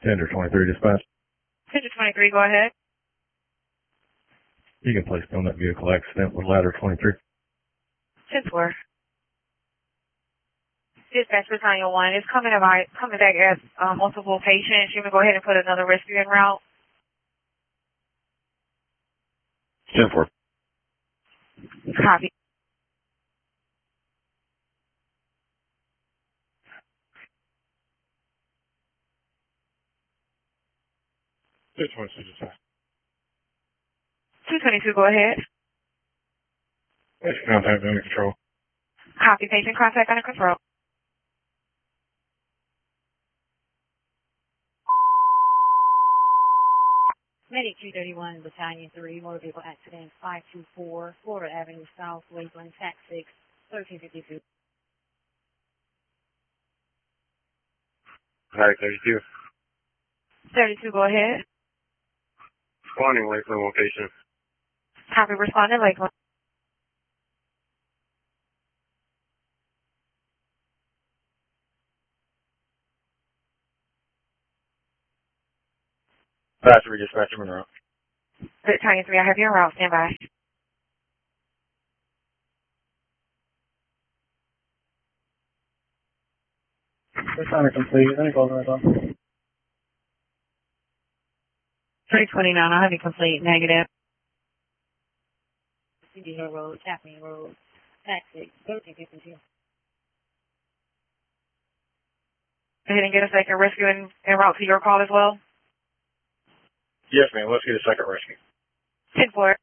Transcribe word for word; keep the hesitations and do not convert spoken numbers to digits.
Tender twenty-three dispatch. Tender twenty-three, go ahead. You can place on that vehicle accident with ladder twenty-three. ten four. Dispatch Britannia one is coming, about, coming back as uh, multiple patients. You can go ahead and put another rescue en route. ten four. Copy. two twenty-two dispatch. two twenty-two, go ahead. Patient contact under control. Copy. Patient contact under control. Medic two thirty-one, Battalion three, motor vehicle accident five two four, Florida Avenue South, Lakeland, Tax six, thirteen fifty-two. Alright, thirty-two. thirty-two, go ahead. Responding Lakeland location. Copy. Responding Lakeland. Battery dispatcher en route. Battalion three, I have you en route. Stand by. Assignment complete. Any calls right on? three twenty-nine, I'll have you complete. Negative. City Hill Road, Chapman Road, Tax six, thirteen fifty-two. Go ahead and get a second rescue en, en route to your call as well. Yes, ma'am. Let's get a second rescue. ten four.